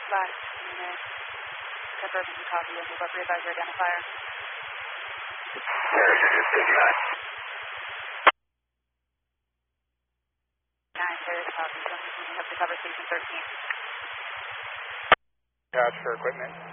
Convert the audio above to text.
Last unit, confirming the copy of the appropriate advisor identifier. Harrison, 59. 9, there is a copy. So I'm moving up to cover station 13. Patch for equipment.